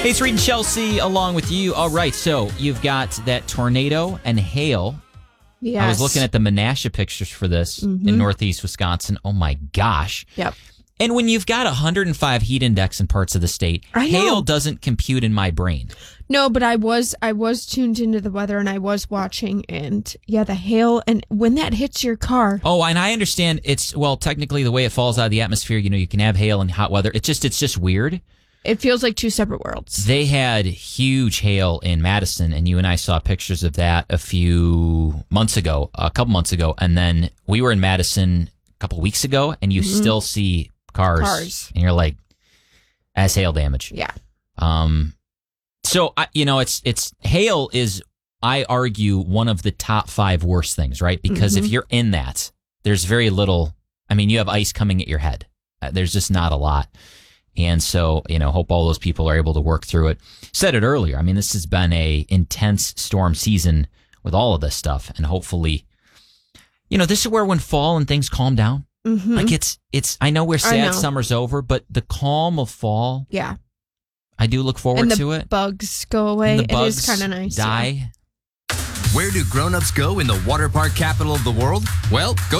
Hey, it's Reed and Chelsea along with you. All right, so you've got that tornado and hail. Yes. I was looking at the Menasha pictures for this in northeast Wisconsin. Oh, my gosh. Yep. And when you've got 105 heat index in parts of the state, hail doesn't compute in my brain. No, but I was tuned into the weather and I was watching, and yeah, the hail, and when that hits your car. Oh, and I understand technically the way it falls out of the atmosphere, you can have hail and hot weather. It's just weird. It feels like two separate worlds. They had huge hail in Madison, and you and I saw pictures of that a couple months ago, and then we were in Madison a couple weeks ago, and you still see cars, and you're like, that's hail damage. Yeah. So it's hail is, I argue, one of the top 5 worst things, right? Because if you're in that, there's very little. I mean, you have ice coming at your head. There's just not a lot. And so, hope all those people are able to work through it. Said it earlier. I mean, this has been a intense storm season with all of this stuff. And hopefully, this is where when fall and things calm down. Mm-hmm. Like it's, I know we're sad summer's over, but the calm of fall. Yeah. I do look forward to it. Bugs go away. And the bugs it is kind of nice. Die. Where do grown-ups go in the water park capital of the world? Well, go